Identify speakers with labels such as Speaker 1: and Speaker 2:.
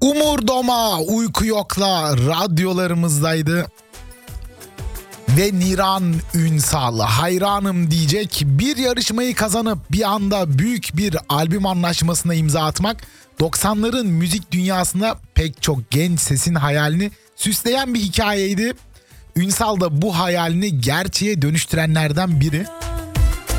Speaker 1: Umurdoma uyku yokla radyolarımızdaydı. Ve Niran Ünsal hayranım diyecek bir yarışmayı kazanıp bir anda büyük bir albüm anlaşmasına imza atmak 90'ların müzik dünyasında pek çok genç sesin hayalini süsleyen bir hikayeydi. Ünsal da bu hayalini gerçeğe dönüştürenlerden biri.